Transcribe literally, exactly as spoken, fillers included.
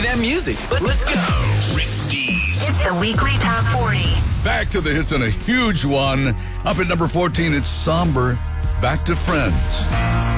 damn music. Let's go. Rick Dees. It's the weekly top forty. Back to the hits and a huge one. Up at number fourteen, it's Somber. Back to Friends.